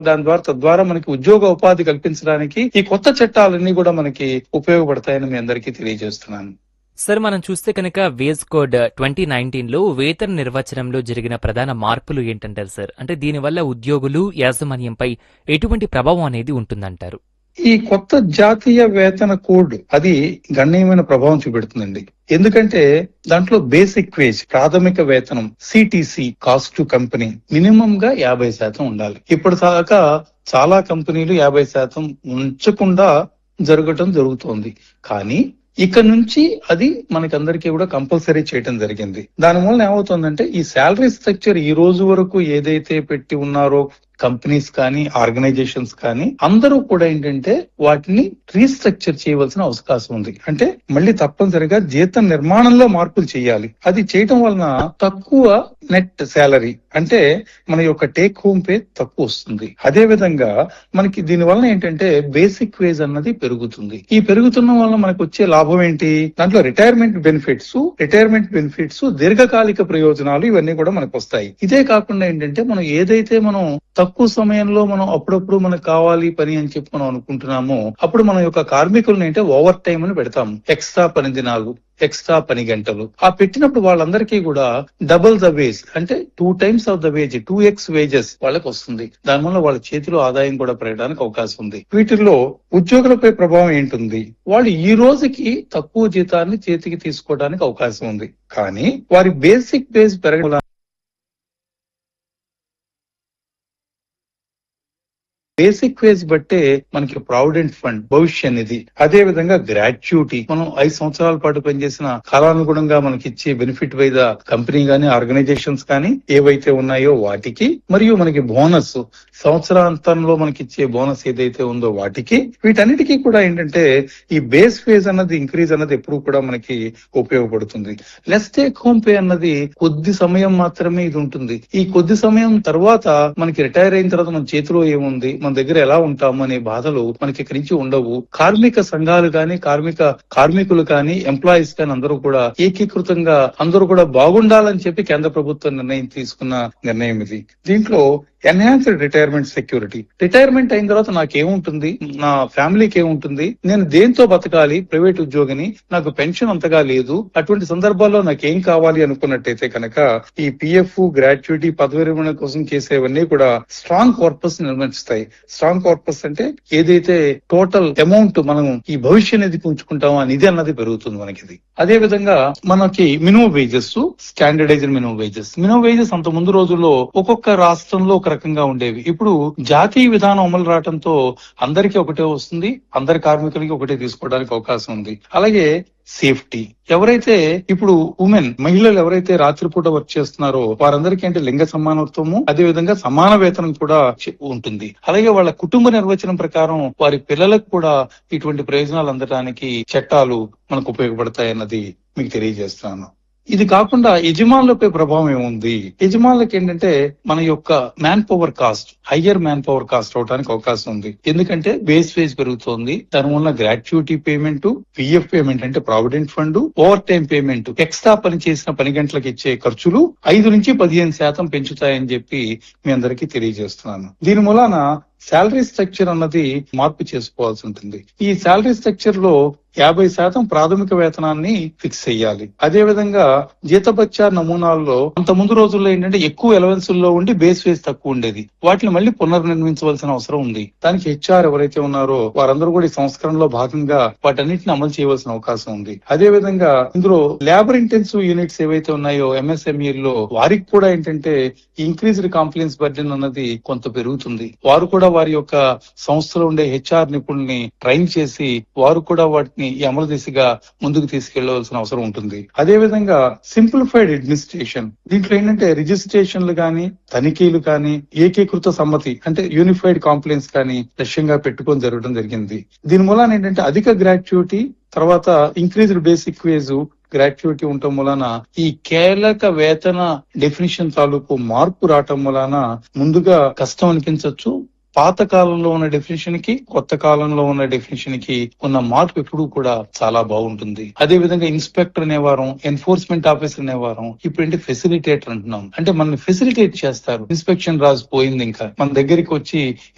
తద్వారా మనకి ఉద్యోగ ఉపాధి కల్పించడానికి ఈ కొత్త చట్టాలన్నీ కూడా మనకి ఉపయోగపడతాయని మీ అందరికీ తెలియజేస్తున్నాను. సార్, మనం చూస్తే కనుక వేజ్ కోడ్ 2019లో వేతన నిర్వచనంలో జరిగిన ప్రధాన మార్పులు ఏంటంటారు సార్? అంటే దీనివల్ల ఉద్యోగులు యాజమాన్యంపై ఎటువంటి ప్రభావం అనేది ఉంటుందంటారు? ఈ కొత్త జాతీయ వేతన కోడ్ అది గణనీయమైన ప్రభావం చూపెడుతుందండి. ఎందుకంటే దాంట్లో బేసిక్ వేజ్ ప్రాథమిక వేతనం CTC cost to company minimum గా 50% ఉండాలి. ఇప్పుడు దాకా చాలా కంపెనీలు 50% ఉంచకుండా జరుగుతోంది. కానీ ఇక్కడ నుంచి అది మనకందరికీ కూడా కంపల్సరీ చేయడం జరిగింది. దానివల్ల ఏమవుతుందంటే ఈ శాలరీ స్ట్రక్చర్ ఈ రోజు వరకు ఏదైతే పెట్టి ఉన్నారో కంపెనీస్ కానీ ఆర్గనైజేషన్స్ కానీ అందరూ కూడా ఏంటంటే వాటిని రీస్ట్రక్చర్ చేయవలసిన అవకాశం ఉంది. అంటే మళ్ళీ తప్పనిసరిగా జీతం నిర్మాణంలో మార్పులు చేయాలి. అది చేయటం వలన తక్కువ నెట్ శాలరీ అంటే మన యొక్క టేక్ హోమ్ పే తక్కువ వస్తుంది. అదే విధంగా మనకి దీని వలన ఏంటంటే బేసిక్ వేజ్ అన్నది పెరుగుతుంది. ఈ పెరుగుతున్న వలన మనకు వచ్చే లాభం ఏంటి? దాంట్లో రిటైర్మెంట్ బెనిఫిట్స్ దీర్ఘకాలిక ప్రయోజనాలు ఇవన్నీ కూడా మనకు వస్తాయి. ఇదే కాకుండా ఏంటంటే మనం తక్కువ సమయంలో మనం అప్పుడప్పుడు మనకు కావాలి పని అని చెప్పి మనం అనుకుంటున్నాము. అప్పుడు మన యొక్క కార్మికులను అంటే ఓవర్ టైం అని పెడతాము. ఎక్స్ట్రా పని దినాలు, ఎక్స్ట్రా పని గంటలు ఆ పెట్టినప్పుడు వాళ్ళందరికీ కూడా డబుల్ ద వేజ్ అంటే 2 times of the veg 2x wages వాళ్ళకి వస్తుంది. దానివల్ల వాళ్ళ చేతిలో ఆదాయం కూడా పెరగడానికి అవకాశం ఉంది. వీటిల్లో ఉద్యోగులపై ప్రభావం ఏంటుంది? వాళ్ళు ఈ రోజుకి తక్కువ జీతాన్ని చేతికి తీసుకోవడానికి అవకాశం ఉంది. కానీ వారి బేసిక్ వేజ్ పెరగడం బేసిక్ వేజ్ బట్టే మనకి ప్రావిడెంట్ ఫండ్ భవిష్య నిధి, అదే విధంగా గ్రాట్యుటీ మనం 5 సంవత్సరాల పాటు పనిచేసిన కాలానుగుణంగా మనకి ఇచ్చే బెనిఫిట్ బై ద కంపెనీ గానీ ఆర్గనైజేషన్స్ కానీ ఏవైతే ఉన్నాయో వాటికి, మరియు మనకి బోనస్ సంవత్సరాంతంలో మనకి ఇచ్చే బోనస్ ఏదైతే ఉందో వాటికి, వీటన్నిటికీ కూడా ఏంటంటే ఈ బేస్ వేజ్ అన్నది ఇంక్రీజ్ అన్నది ఎప్పుడు కూడా మనకి ఉపయోగపడుతుంది. లెస్ టేక్ హోమ్ పే అన్నది కొద్ది సమయం మాత్రమే ఇది ఉంటుంది. ఈ కొద్ది సమయం తర్వాత మనకి రిటైర్ అయిన తర్వాత మన చేతిలో ఏముంది, మన దగ్గర ఎలా ఉంటాము అనే బాధలు మనకి ఇక్కడి నుంచి ఉండవు. కార్మిక సంఘాలు కానీ కార్మికులు కానీ ఎంప్లాయీస్ కానీ అందరూ కూడా ఏకీకృతంగా అందరూ కూడా బాగుండాలని చెప్పి కేంద్ర ప్రభుత్వం తీసుకున్న నిర్ణయం ఇది. దీంట్లో ఎన్హాన్స్డ్ రిటైర్మెంట్ సెక్యూరిటీ, రిటైర్మెంట్ అయిన తర్వాత నాకేముంటుంది, నా ఫ్యామిలీకి ఏముంటుంది, నేను దేంతో బతకాలి, ప్రైవేట్ ఉద్యోగిని, నాకు పెన్షన్ అంతగా లేదు, అటువంటి సందర్భాల్లో నాకేం కావాలి అనుకున్నట్టయితే కనుక ఈ పిఎఫ్ గ్రాట్యుటీ పదవి విరమణ కోసం చేసేవన్నీ కూడా స్ట్రాంగ్ కార్పస్ నిర్మిస్తాయి. స్ట్రాంగ్ కార్పస్ అంటే ఏదైతే టోటల్ అమౌంట్ మనం ఈ భవిష్య నిధికి ఉంచుకుంటామో ఆ నిధి అన్నది పెరుగుతుంది మనకి. అదే విధంగా మనకి minimum wages, standardized minimum wages అంత ముందు రోజుల్లో ఒక్కొక్క రాష్ట్రంలో ఒక రకంగా ఉండేవి. ఇప్పుడు జాతీయ విధానం అమలు రావడంతో అందరికీ ఒకటే వస్తుంది, అందరి కార్మికులకి ఒకటే తీసుకోవడానికి అవకాశం ఉంది. అలాగే సేఫ్టీ, ఎవరైతే ఇప్పుడు మహిళలు ఎవరైతే రాత్రిపూట వర్క్ చేస్తున్నారో వారందరికీ అంటే లింగ సమానత్వము, అదే విధంగా సమాన వేతనం కూడా ఉంటుంది. అలాగే వాళ్ళ కుటుంబ నిర్వచనం ప్రకారం వారి పిల్లలకు కూడా ఇటువంటి ప్రయోజనాలు అందడానికి చట్టాలు మనకు ఉపయోగపడతాయి అన్నది మీకు తెలియజేస్తున్నాను. ఇది కాకుండా యజమానులపై ప్రభావం ఏముంది? యజమానులకు ఏంటంటే మన యొక్క హయ్యర్ మ్యాన్ పవర్ కాస్ట్ అవడానికి అవకాశం ఉంది. ఎందుకంటే బేస్ వేజ్ పెరుగుతోంది, దానివల్ల గ్రాట్యుటీ పేమెంట్, పిఎఫ్ పేమెంట్ అంటే provident fund, over time payment, extra పని చేసిన పని గంటలకు ఇచ్చే ఖర్చులు 5 నుంచి 15% పెంచుతాయని చెప్పి మీ అందరికీ తెలియజేస్తున్నాను. దీని మూలాన శాలరీ స్ట్రక్చర్ అన్నది మార్పు చేసుకోవాల్సి ఉంటుంది. ఈ శాలరీ స్ట్రక్చర్ లో 50% ప్రాథమిక వేతనాన్ని ఫిక్స్ చేయాలి. అదే విధంగా జీతభత్యా నమూనాల్లో అంత ముందు రోజుల్లో ఏంటంటే ఎక్కువ ఎలవెన్సుల్లో ఉండి బేస్ వేజ్ తక్కువ ఉండేది. వాటిని మళ్ళీ పునర్నిర్మించవలసిన అవసరం ఉంది. దానికి హెచ్ఆర్ ఎవరైతే ఉన్నారో వారందరూ కూడా ఈ సంస్కరణలో భాగంగా వాటన్నిటిని అమలు చేయవలసిన అవకాశం ఉంది. అదే విధంగా ఇందులో లేబర్ ఇంటెన్సివ్ యూనిట్స్ ఏవైతే ఉన్నాయో ఎంఎస్ఎంఈలో వారికి కూడా ఏంటంటే ఇంక్రీజ్డ్ కాంప్లైన్స్ బర్డెన్ అన్నది కొంత పెరుగుతుంది. వారు కూడా వారి యొక్క సంస్థలో ఉండే హెచ్ఆర్ నిపుణుల్ని ట్రైన్ చేసి వారు కూడా వాటిని ఈ అమలు దిశగా ముందుకు తీసుకెళ్లవలసిన అవసరం ఉంటుంది. అదే విధంగా సింప్లిఫైడ్ అడ్మినిస్ట్రేషన్, దీంట్లో ఏంటంటే రిజిస్ట్రేషన్లు కానీ తనిఖీలు కానీ ఏకీకృత సమ్మతి అంటే యూనిఫైడ్ కాంప్లైన్స్ కానీ లక్ష్యంగా పెట్టుకొని జరగడం జరిగింది. దీని మూలాన ఏంటంటే అధిక గ్రాట్యుటీ, తర్వాత ఇంక్రీజ్డ్ బేసిక్ వేజ్, గ్రాట్యుటీ ఉండటం వలన ఈ కీలక వేతన డెఫినిషన్ తాలూకు మార్పు రావటం వలన ముందుగా కష్టం అనిపించవచ్చు. పాత కాలంలో ఉన్న డెఫినేషన్ కి కొత్త కాలంలో ఉన్న డెఫినేషన్ కి ఉన్న మార్పు ఎప్పుడు కూడా చాలా బాగుంటుంది. అదే విధంగా ఇన్స్పెక్టర్ అనేవారం, ఎన్ఫోర్స్మెంట్ ఆఫీసర్ అనేవారం ఇప్పుడు ఏంటి ఫెసిలిటేటర్ అంటున్నాం. అంటే మనల్ని ఫెసిలిటేట్ చేస్తారు. ఇన్స్పెక్షన్ రాజు పోయింది, ఇంకా మన దగ్గరికి వచ్చి